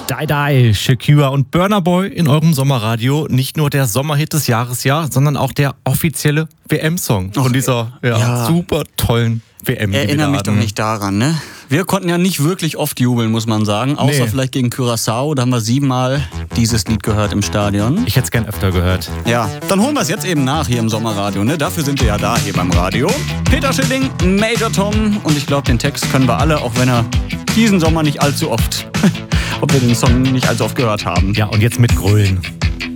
Die Die, Shakira und Burna Boy in eurem Sommerradio. Nicht nur der Sommerhit des Jahres, ja, sondern auch der offizielle WM-Song von dieser super tollen WM. Erinnere mich doch nicht daran, ne? Wir konnten ja nicht wirklich oft jubeln, muss man sagen. Außer vielleicht gegen Curaçao. Da haben wir 7-mal dieses Lied gehört im Stadion. Ich hätte es gern öfter gehört. Ja, dann holen wir es jetzt eben nach hier im Sommerradio, ne? Dafür sind wir ja da hier beim Radio. Peter Schilling, Major Tom. Und ich glaube, den Text können wir alle, auch wenn er diesen Sommer nicht allzu oft, ob wir den Song nicht allzu oft gehört haben. Ja, und jetzt mit Grölen.